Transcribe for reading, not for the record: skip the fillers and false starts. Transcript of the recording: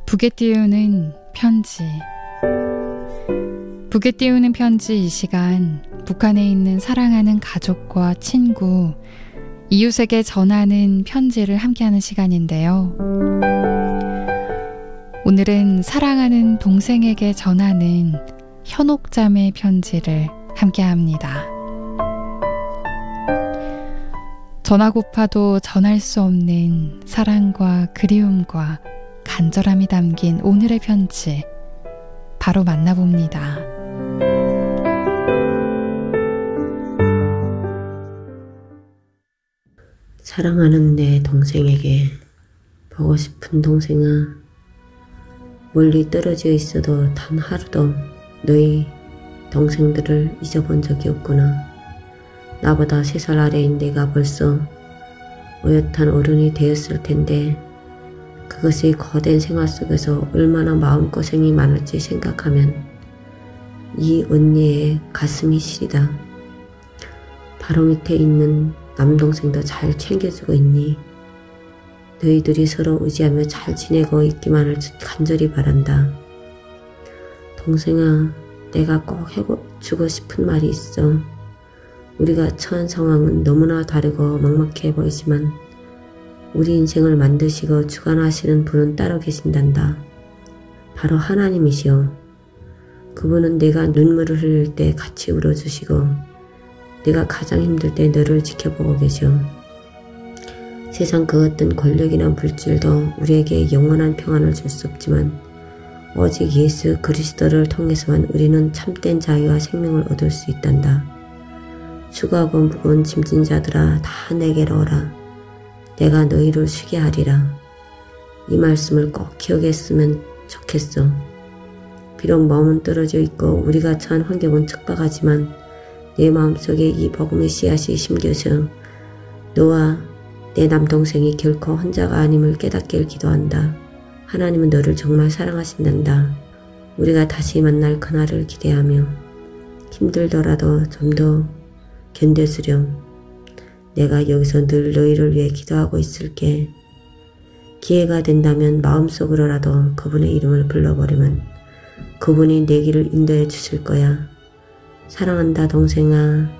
북에 띄우는 편지. 북에 띄우는 편지 이 시간 북한에 있는 사랑하는 가족과 친구, 이웃에게 전하는 편지를 함께하는 시간인데요. 오늘은 사랑하는 동생에게 전하는 현옥자매 편지를 함께합니다. 전하고파도 전할 수 없는 사랑과 그리움과 간절함이 담긴 오늘의 편지, 바로 만나봅니다. 사랑하는 내 동생에게. 보고 싶은 동생아, 멀리 떨어져 있어도 단 하루도 너희 동생들을 잊어본 적이 없구나. 나보다 3살 아래인 내가 벌써 어엿한 어른이 되었을 텐데 그것의 거댄 생활 속에서 얼마나 마음고생이 많을지 생각하면 이 언니의 가슴이 시리다. 바로 밑에 있는 남동생도 잘 챙겨주고 있니? 너희들이 서로 의지하며 잘 지내고 있기만을 간절히 바란다. 동생아, 내가 꼭 해주고 싶은 말이 있어. 우리가 처한 상황은 너무나 다르고 막막해 보이지만 우리 인생을 만드시고 주관하시는 분은 따로 계신단다. 바로 하나님이시오. 그분은 내가 눈물을 흘릴 때 같이 울어주시고 내가 가장 힘들 때 너를 지켜보고 계셔. 세상 그 어떤 권력이나 물질도 우리에게 영원한 평안을 줄 수 없지만 오직 예수 그리스도를 통해서만 우리는 참된 자유와 생명을 얻을 수 있단다. 수고하고 무거운 짐진 자들아, 다 내게로 오라. 내가 너희를 쉬게 하리라. 이 말씀을 꼭 기억했으면 좋겠어. 비록 마음은 떨어져 있고 우리가 처한 환경은 척박하지만 내 마음속에 이 복음의 씨앗이 심겨져 너와 내 남동생이 결코 혼자가 아님을 깨닫길 기도한다. 하나님은 너를 정말 사랑하신단다. 우리가 다시 만날 그날을 기대하며 힘들더라도 좀 더 견뎌주렴. 내가 여기서 늘 너희를 위해 기도하고 있을게. 기회가 된다면 마음속으로라도 그분의 이름을 불러버리면 그분이 내 길을 인도해 주실 거야. 사랑한다 동생아.